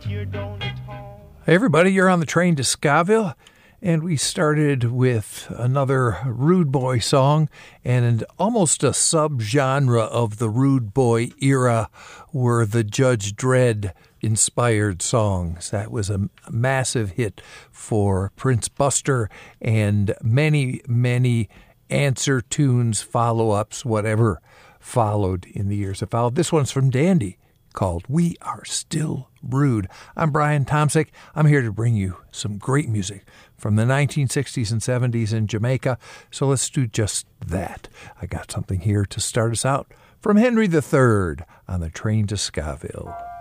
Hey everybody, you're on the train to Scaville, and we started with another Rude Boy song, and almost a subgenre of the Rude Boy era were the Judge Dredd-inspired songs. That was a massive hit for Prince Buster, and many, many answer tunes, follow-ups, whatever followed in the years that followed. This one's from Dandy, called We Are Still Rude. I'm Brian Tomsick. I'm here to bring you some great music from the 1960s and 70s in Jamaica. So let's do just that. I got something here to start us out from Henry III on the train to Scaville.